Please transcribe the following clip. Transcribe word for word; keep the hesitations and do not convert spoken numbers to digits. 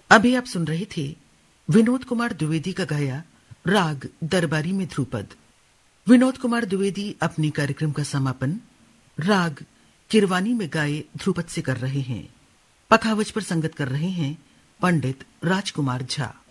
अभी आप सुन रहे थे विनोद कुमार द्विवेदी का गाया राग दरबारी में ध्रुपद। विनोद कुमार द्विवेदी अपने कार्यक्रम का समापन राग किरवानी में गाए ध्रुपद से कर रहे हैं। पखावज पर संगत कर रहे हैं पंडित राजकुमार झा।